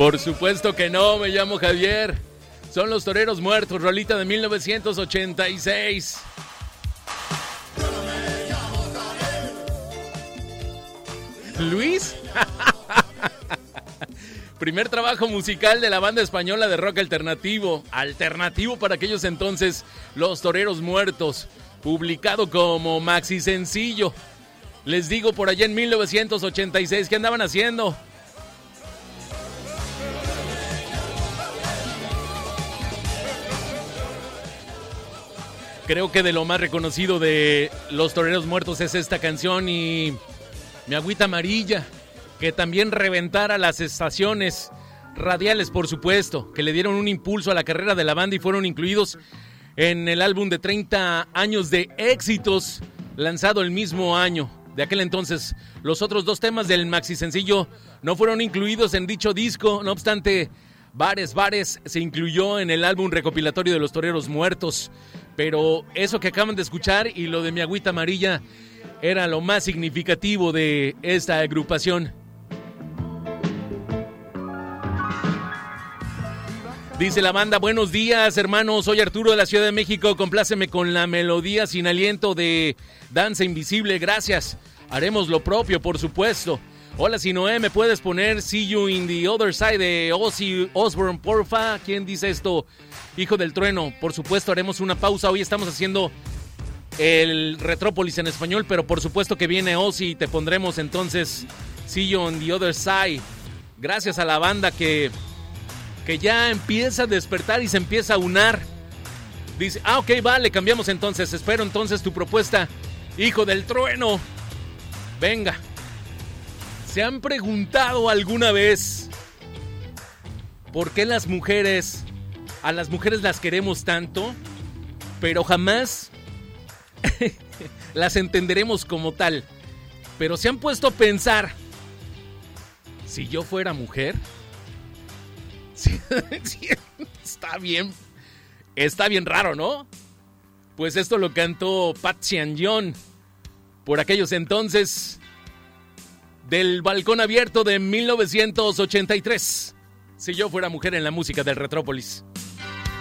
Por supuesto que no, me llamo Javier. Son los Toreros Muertos, rolita de 1986. ¿Luis? Primer trabajo musical de la banda española de rock alternativo. Alternativo para aquellos entonces, Los Toreros Muertos. Publicado como maxi sencillo. Les digo, por allá en 1986, ¿qué andaban haciendo? Creo que de lo más reconocido de Los Toreros Muertos es esta canción y Mi Agüita Amarilla, que también reventara las estaciones radiales, por supuesto, que le dieron un impulso a la carrera de la banda y fueron incluidos en el álbum de 30 años de éxitos, lanzado el mismo año. De aquel entonces, los otros dos temas del maxi sencillo no fueron incluidos en dicho disco, no obstante, Bares se incluyó en el álbum recopilatorio de Los Toreros Muertos. Pero eso que acaban de escuchar y lo de Mi Agüita Amarilla era lo más significativo de esta agrupación. Dice la banda, buenos días hermanos, soy Arturo de la Ciudad de México, compláceme con la melodía Sin Aliento de Danza Invisible, gracias, haremos lo propio por supuesto. Hola Sinoé, ¿me puedes poner See You in the Other Side de Ozzy Osbourne, porfa? ¿Quién dice esto? Hijo del Trueno, por supuesto haremos una pausa, hoy estamos haciendo el Retrópolis en español, pero por supuesto que viene Ozzy y te pondremos entonces See You on the Other Side. Gracias a la banda que ya empieza a despertar y se empieza a unar. Dice, ok, vale, cambiamos entonces, espero entonces tu propuesta, Hijo del Trueno. Venga. ¿Se han preguntado alguna vez por qué a las mujeres las queremos tanto, pero jamás las entenderemos como tal? Pero se han puesto a pensar, si yo fuera mujer, sí, está bien raro, ¿no? Pues esto lo cantó Patsy and John por aquellos entonces, del Balcón Abierto de 1983. Si yo fuera mujer en la música del Retrópolis.